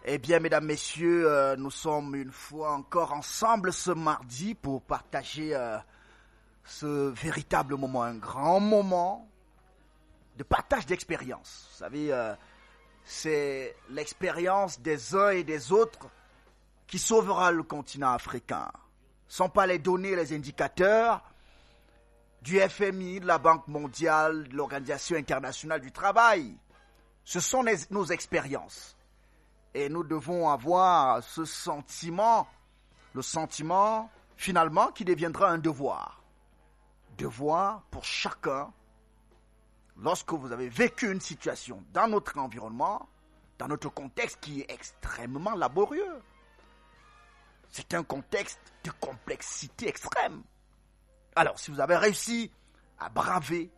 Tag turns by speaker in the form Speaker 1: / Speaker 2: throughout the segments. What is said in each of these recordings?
Speaker 1: Eh bien, mesdames, messieurs, nous sommes une fois encore ensemble ce mardi pour partager ce véritable moment, un grand moment de partage d'expérience. Vous savez, c'est l'expérience des uns et des autres qui sauvera le continent africain. Ce ne sont pas les données, les indicateurs du FMI, de la Banque mondiale, de l'Organisation internationale du travail. Ce sont nos expériences. Et nous devons avoir ce sentiment, le sentiment finalement qui deviendra un devoir. Devoir pour chacun, lorsque vous avez vécu une situation dans notre environnement, dans notre contexte qui est extrêmement laborieux. C'est un contexte de complexité extrême. Alors, si vous avez réussi à braver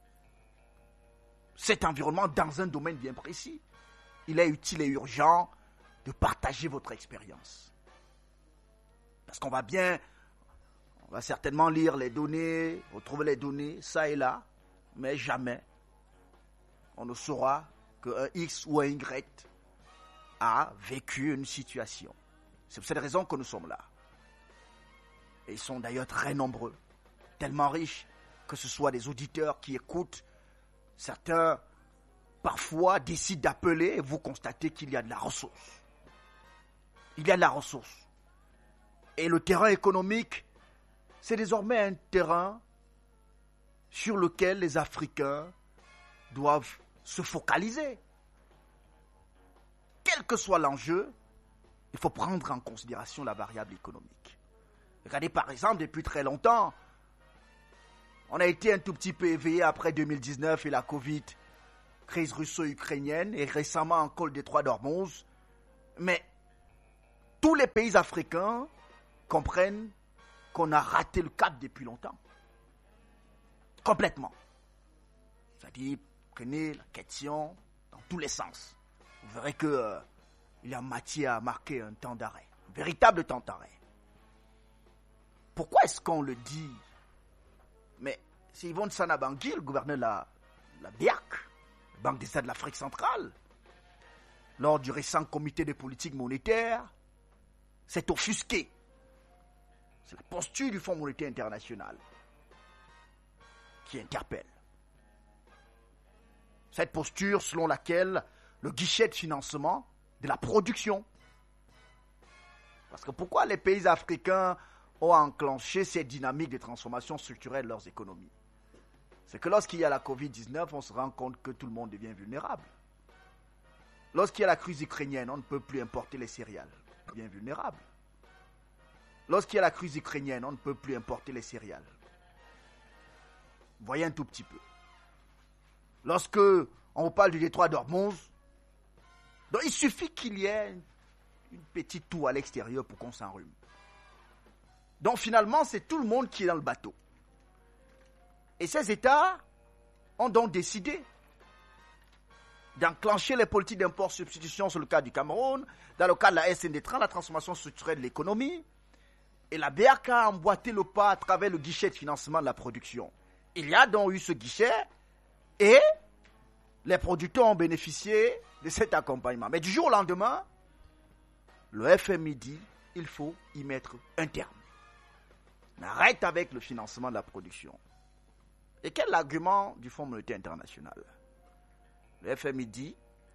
Speaker 1: cet environnement dans un domaine bien précis, il est utile et urgent de partager votre expérience. Parce qu'on va certainement lire les données, retrouver les données, ça et là, mais jamais on ne saura qu'un X ou un Y a vécu une situation. C'est pour cette raison que nous sommes là. Et ils sont d'ailleurs très nombreux, tellement riches, que ce soit des auditeurs qui écoutent, certains parfois décident d'appeler et vous constatez qu'il y a de la ressource. Il y a de la ressource. Et le terrain économique, c'est désormais un terrain sur lequel les Africains doivent se focaliser. Quel que soit l'enjeu, il faut prendre en considération la variable économique. Regardez par exemple, depuis très longtemps, on a été un tout petit peu éveillé après 2019 et la Covid, crise russo-ukrainienne et récemment en col détroit d'Ormuz. Mais tous les pays africains comprennent qu'on a raté le cap depuis longtemps. Complètement. C'est-à-dire, prenez la question dans tous les sens. Vous verrez que il y a matière à marquer un temps d'arrêt. Un véritable temps d'arrêt. Pourquoi est-ce qu'on le dit? Mais c'est Yvonne Sana Bangui, le gouverneur de la BIAC, Banque d'État de l'Afrique centrale, lors du récent comité de politique monétaire, s'est offusqué. C'est la posture du Fonds monétaire international qui interpelle. Cette posture selon laquelle le guichet de financement de la production. Parce que pourquoi les pays africains ont enclenché cette dynamique de transformation structurelle de leurs économies? C'est que lorsqu'il y a la Covid-19, on se rend compte que tout le monde devient vulnérable. Lorsqu'il y a la crise ukrainienne, on ne peut plus importer les céréales. On devient vulnérable. Lorsqu'il y a la crise ukrainienne, on ne peut plus importer les céréales. Voyez un tout petit peu. Lorsque on vous parle du détroit d'Ormuz, donc il suffit qu'il y ait une petite toux à l'extérieur pour qu'on s'enrhume. Donc finalement, c'est tout le monde qui est dans le bateau. Et ces États ont donc décidé d'enclencher les politiques d'import-substitution sur le cas du Cameroun, dans le cas de la SND30, la transformation structurelle de l'économie. Et la BAC a emboîté le pas à travers le guichet de financement de la production. Il y a donc eu ce guichet et les producteurs ont bénéficié de cet accompagnement. Mais du jour au lendemain, le FMI dit qu'il faut y mettre un terme. On arrête avec le financement de la production. Et quel est l'argument du Fonds monétaire international? Le FMI dit,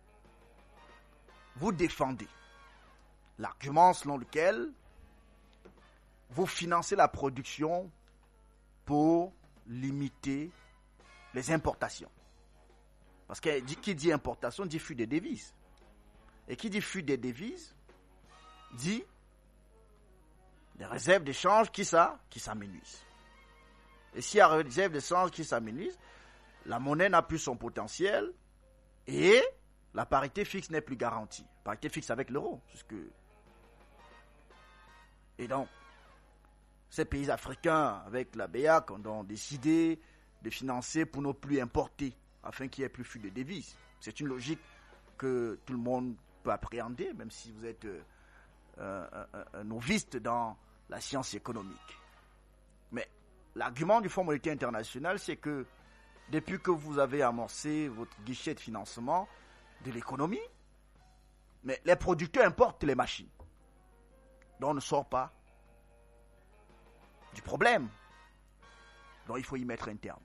Speaker 1: vous défendez l'argument selon lequel vous financez la production pour limiter les importations. Parce que qui dit importation dit flux des devises. Et qui dit flux des devises dit des réserves d'échange qui s'amenuisent. Et s'il y a réserve d'échange qui s'amenuisent, la monnaie n'a plus son potentiel et la parité fixe n'est plus garantie. Parité fixe avec l'euro. Et donc, ces pays africains, avec la BEAC, ont décidé de financer pour ne plus importer, afin qu'il n'y ait plus flux de devises. C'est une logique que tout le monde peut appréhender, même si vous êtes un novice dans la science économique. Mais l'argument du Fonds monétaire international, c'est que depuis que vous avez amorcé votre guichet de financement de l'économie, Mais les producteurs importent les machines. Donc on ne sort pas du problème. Donc il faut y mettre un terme.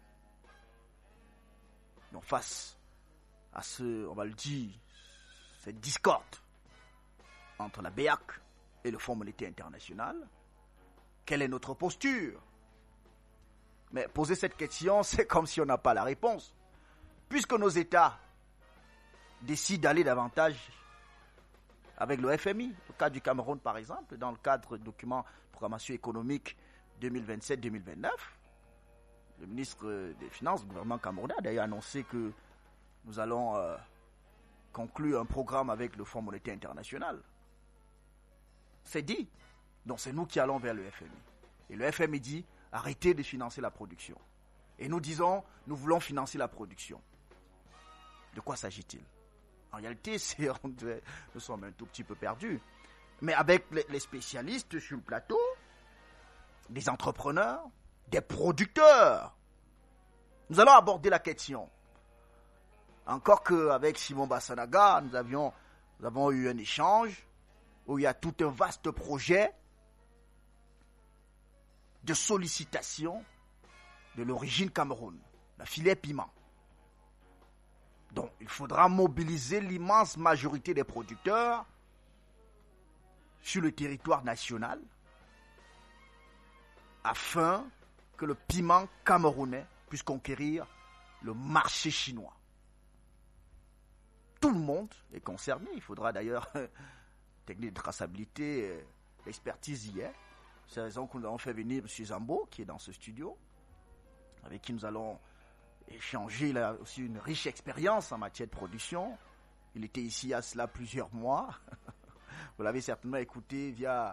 Speaker 1: Donc face à on va le dire, cette discorde entre la BEAC et le Fonds monétaire international, quelle est notre posture? Mais poser cette question, c'est comme si on n'a pas la réponse. Puisque nos États décident d'aller davantage avec le FMI, le cas du Cameroun par exemple, dans le cadre du document de programmation économique 2027-2029, le ministre des Finances du gouvernement camerounais a d'ailleurs annoncé que nous allons conclure un programme avec le Fonds monétaire international. C'est dit. Donc c'est nous qui allons vers le FMI. Et le FMI dit, arrêtez de financer la production. Et nous disons, nous voulons financer la production. De quoi s'agit-il? En réalité, nous sommes un tout petit peu perdus. Mais avec les spécialistes sur le plateau, des entrepreneurs, des producteurs, nous allons aborder la question. Encore qu'avec Simon Bassanaga, nous avons eu un échange où il y a tout un vaste projet de sollicitation de l'origine Cameroun, la filière piment. Donc, il faudra mobiliser l'immense majorité des producteurs sur le territoire national afin que le piment camerounais puisse conquérir le marché chinois. Tout le monde est concerné. Il faudra d'ailleurs technique de traçabilité, l'expertise y est. C'est la raison que nous avons fait venir M. Zambo, qui est dans ce studio, avec qui nous allons échanger. Il a aussi une riche expérience en matière de production. Il était ici à cela plusieurs mois. Vous l'avez certainement écouté via